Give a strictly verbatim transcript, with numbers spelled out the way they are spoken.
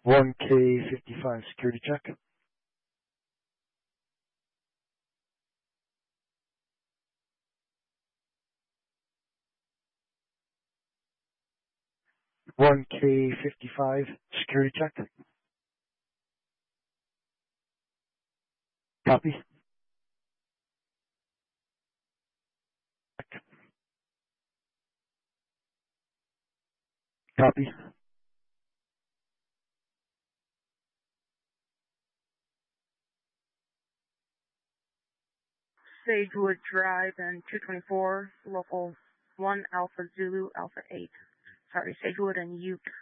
one K fifty-five, security check. one K fifty-five, security check. Copy. Copy. Sagewood Drive and two twenty-four, local one Alpha Zulu Alpha eight. Sorry, Sagewood and Ute.